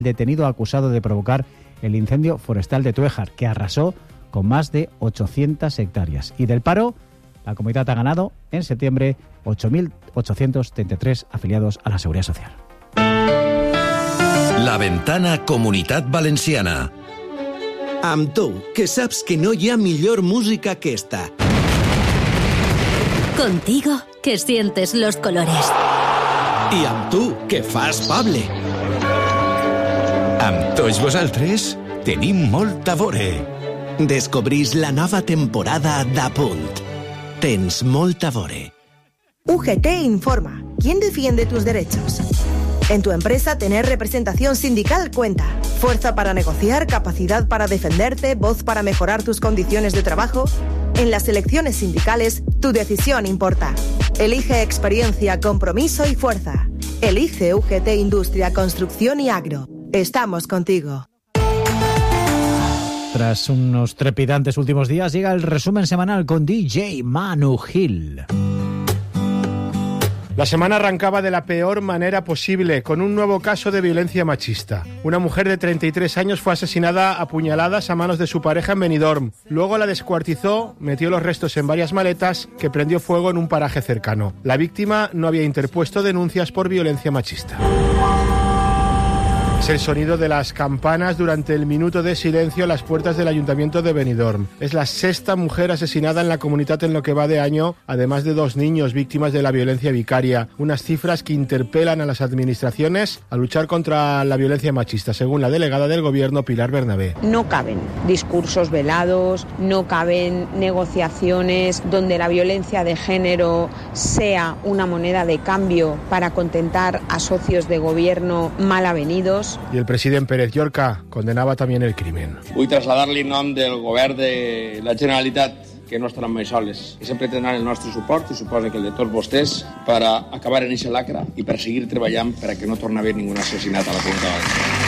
detenido acusado de provocar el incendio forestal de Tuéjar, que arrasó con más de 800 hectáreas. Y del paro, la comunidad ha ganado en septiembre 8.833 afiliados a la Seguridad Social. La Ventana Comunitat Valenciana. Amb tu, que saps que no hi ha millor música que esta. Contigo, que sientes los colores. I amb tu, que fas Pable. Amb tots vosaltres tenim molt a veure. Descobrís la nova temporada d'Apunt. Tens molt a veure. UGT informa. ¿Quién defiende tus derechos? En tu empresa, tener representación sindical cuenta. Fuerza para negociar, capacidad para defenderte, voz para mejorar tus condiciones de trabajo. En las elecciones sindicales, tu decisión importa. Elige experiencia, compromiso y fuerza. Elige UGT Industria, Construcción y Agro. Estamos contigo. Tras unos trepidantes últimos días, llega el resumen semanal con DJ Manu Gil. La semana arrancaba de la peor manera posible, con un nuevo caso de violencia machista. Una mujer de 33 años fue asesinada a puñaladas a manos de su pareja en Benidorm. Luego la descuartizó, metió los restos en varias maletas que prendió fuego en un paraje cercano. La víctima no había interpuesto denuncias por violencia machista. Es el sonido de las campanas durante el minuto de silencio a las puertas del Ayuntamiento de Benidorm. Es la sexta mujer asesinada en la comunidad en lo que va de año, además de 2 niños víctimas de la violencia vicaria. Unas cifras que interpelan a las administraciones a luchar contra la violencia machista, según la delegada del Gobierno, Pilar Bernabé. No caben discursos velados, no caben negociaciones donde la violencia de género sea una moneda de cambio para contentar a socios de gobierno mal avenidos. Y el presidente Pérez Llorca condenaba también el crimen. Vull traslladar-li en nom del govern de la Generalitat que no estaran mai soles, que sempre tindran el nostre suport i suposa que el de tots vostès per a acabar en aquesta lacra i per seguir treballant per a que no torni a haver ningú assassinat a la comunitat valenciana.